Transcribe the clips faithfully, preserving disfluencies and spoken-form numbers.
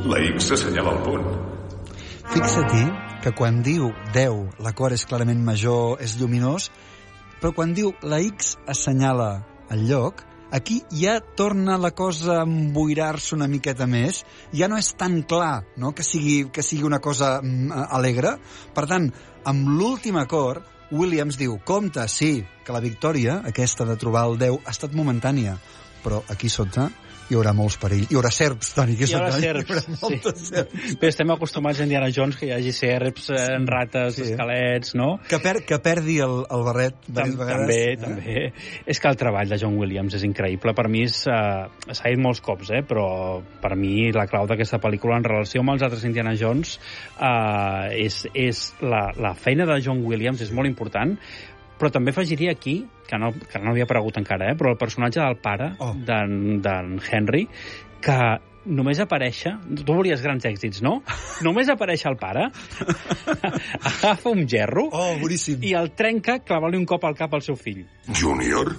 La X assenyala el punt. Fixa-t'hi que quan diu deu, l'acord és clarament major, és lluminós, però quan diu la X assenyala el lloc, aquí ja torna la cosa a emboirar-se una miqueta més, ja no és tan clar, no?, que sigui, que sigui una cosa mm, alegre. Per tant, amb l'últim acord, Williams diu, compte, sí, que la victòria, aquesta de trobar el deu, ha estat momentània, però aquí sota hi haurà molts perills. Hi haurà serps, Toni. Hi haurà serps, hi haurà moltes sí. serps. Bé, estem acostumats a Indiana Jones que hi hagi serps, sí. eh, rates, sí. esquelets, no? Que, per, que perdi el, el barret diverses Tam, vegades. També, eh? també. És que el treball de John Williams és increïble. Per mi és, eh, s'ha dit molts cops, eh, però per mi la clau d'aquesta pel·lícula en relació amb els altres Indiana Jones eh, és, és la, la feina de John Williams és molt important, però també afegiria aquí, que no, que no havia aparegut encara, eh, però el personatge del pare oh. d'en Henry, que només aparèixer... Tu volies grans èxits, no? Només apareix el pare, agafa un gerro oh, boníssim. i el trenca clavant-li un cop al cap al seu fill. Júnior?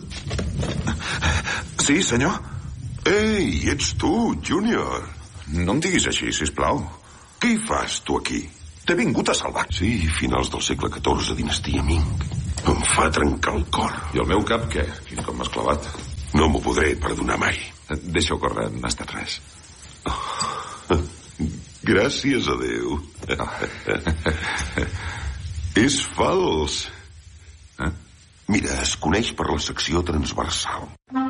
Sí, senyor? Ei, ets tu, Júnior. No em diguis així, sisplau. Què hi fas, tu, aquí? T'he vingut a salvar. Sí, finals del segle catorze, dinastia Ming. Em fa trencar el cor. I el meu cap, què? Quin cop m'has clavat? No m'ho podré perdonar mai. Deixa-ho córrer, no ha estat res. Oh, gràcies a Déu. És fals. Eh? Mira, es coneix per la secció transversal.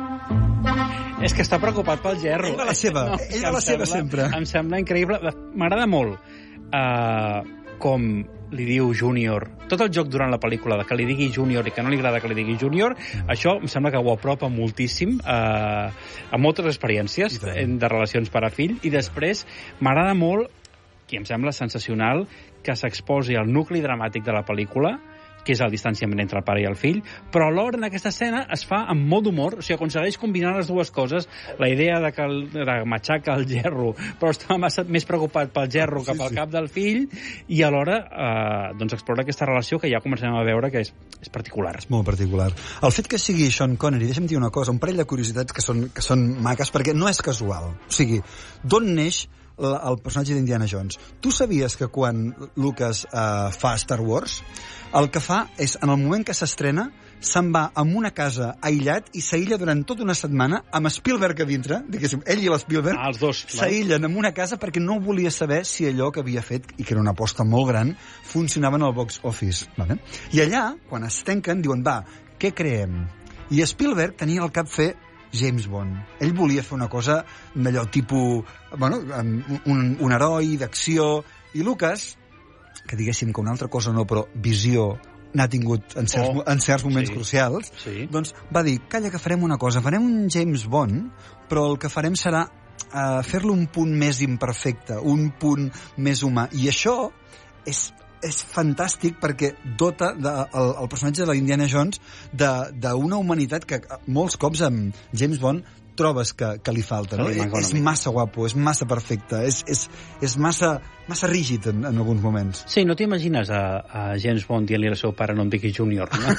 És que està preocupat pel gerro. Ell va la seva, no, ell va la seva sembla, sempre. Em sembla increïble. M'agrada molt uh, com li diu Júnior. Tot el joc durant la pel·lícula de que li digui Júnior i que no li agrada que li digui Júnior, això em sembla que ho apropa moltíssim uh, a moltes experiències de relacions pare-fill, i després m'agrada molt, i em sembla sensacional, que s'exposi el nucli dramàtic de la pel·lícula, que és el distanciament entre el pare i el fill, però alhora en aquesta escena es fa amb molt d'humor, o sigui, aconsegueix combinar les dues coses, la idea de que el, de matxaca el gerro, però està massa, més preocupat pel gerro que pel sí, sí. cap del fill, i alhora eh, doncs explora aquesta relació que ja comencem a veure que és, és particular. És molt particular. El fet que sigui Sean Connery, deixa'm dir una cosa, un parell de curiositats que són, que són maques, perquè no és casual. O sigui, d'on neix el personatge d'Indiana Jones? Tu sabies que quan Lucas eh, fa Star Wars, el que fa és, en el moment que s'estrena, se'n va a una casa aïllat i s'aïlla durant tota una setmana amb Spielberg a dintre, diguéssim, ell i l'Spielberg, ah, els dos, s'aïllen en una casa perquè no volia saber si allò que havia fet, i que era una aposta molt gran, funcionava en el box office. Vale? I allà, quan es tanquen, diuen, va, què creem? I Spielberg tenia al cap fer James Bond. Ell volia fer una cosa d'allò tipus, bueno, un, un heroi d'acció, i Lucas, que diguéssim que una altra cosa no, però visió n'ha tingut en certs, oh, en certs moments sí, crucials, sí. doncs va dir, calla, que farem una cosa, farem un James Bond, però el que farem serà uh, fer-lo un punt més imperfecte, un punt més humà, i això és és fantàstic perquè dota de, el, el personatge de l'Indiana Jones d'una humanitat que molts cops amb James Bond trobes que, que li falta, no? És, és massa guapo, és massa perfecte, és, és, és massa, massa rígid en, en alguns moments. Sí, no t'imagines a, a James Bond dient-li al seu pare no em diguis Júnior, no?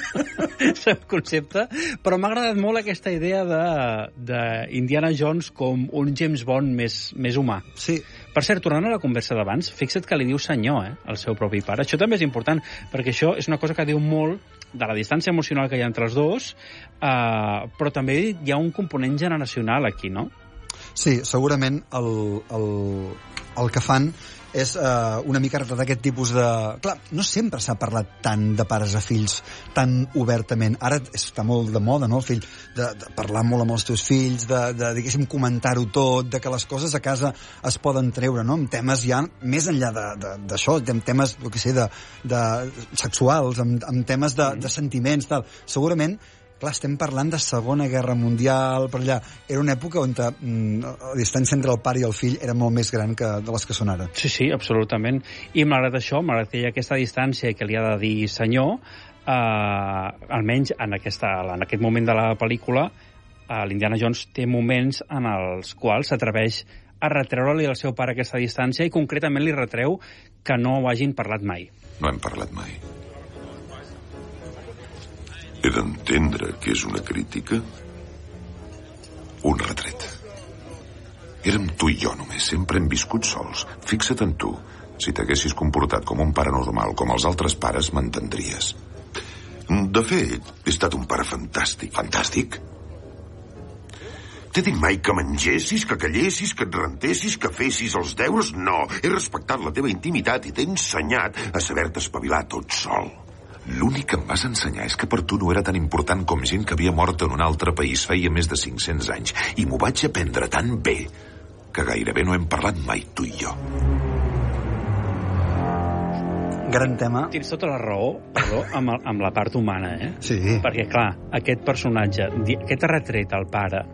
És el concepte, però m'ha agradat molt aquesta idea d'Indiana Jones com un James Bond més, més humà. Sí. Per cert, tornant a la conversa d'abans, fixa't que li diu senyor, eh, al seu propi pare. Això també és important, perquè això és una cosa que diu molt de la distància emocional que hi ha entre els dos, eh, però també hi ha un component generacional aquí, no? Sí, segurament el, el, el que fan és uh, una mica retratar aquest tipus de... Clar, no sempre s'ha parlat tant de pares a fills, tan obertament. Ara està molt de moda, no?, el fill, de, de parlar molt amb els teus fills, de, de diguéssim, comentar-ho tot, de que les coses a casa es poden treure, no?, amb temes ja més enllà d'això, amb temes, jo què sé, de, de sexuals, amb, amb temes de, de sentiments, tal. Segurament, clar, estem parlant de Segona Guerra Mundial, per allà. Era una època on mm, la distància entre el pare i el fill era molt més gran que de les que són ara. Sí, sí, absolutament. I malgrat això, malgrat que hi ha aquesta distància i que li ha de dir senyor, eh, almenys en, aquesta, en aquest moment de la pel·lícula, eh, l'Indiana Jones té moments en els quals s'atreveix a retreure-li al seu pare aquesta distància i concretament li retreu que no ho hagin parlat mai. No hem parlat mai. He d'entendre que és una crítica? Un retret? Érem tu i jo només, sempre hem viscut sols. Fixa't en tu. Si t'haguessis comportat com un pare normal, com els altres pares, m'entendries. De fet, he estat un pare fantàstic. Fantàstic? T'he dit mai que mengessis, que callessis, que et rentessis, que fessis els deures? No, he respectat la teva intimitat i t'he ensenyat a saber-te espavilar tot sol. L'únic que em vas ensenyar és que per tu no era tan important com gent que havia mort en un altre país feia més de cinc-cents anys. I m'ho vaig aprendre tan bé que gairebé no hem parlat mai, tu i jo. Gran tema. Tens tota la raó, perdó, amb, el, amb la part humana, eh? Sí. Perquè, clar, aquest personatge, aquest retret al pare,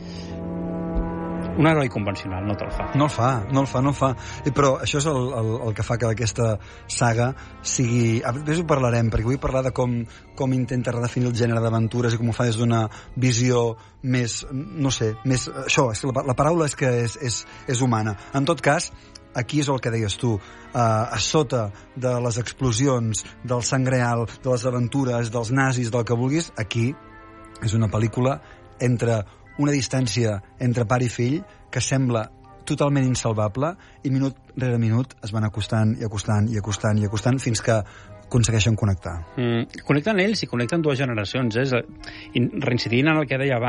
un heroi convencional no te'l fa. No el fa, no el fa, no el fa. I, però això és el, el, el que fa que aquesta saga sigui... Després ho parlarem, perquè vull parlar de com, com intenta redefinir el gènere d'aventures i com ho fa des d'una visió més, no sé, més... Això, és que la, la paraula és que és, és, és humana. En tot cas, aquí és el que deies tu, uh, a sota de les explosions, del sang real, de les aventures, dels nazis, del que vulguis, aquí és una pel·lícula entre una distància entre pare i fill que sembla totalment insalvable i minut rere minut es van acostant i acostant i acostant i acostant fins que aconsegueixen connectar. Mm, connecten ells i connecten dues generacions, eh? I reincidint en el que deia abans,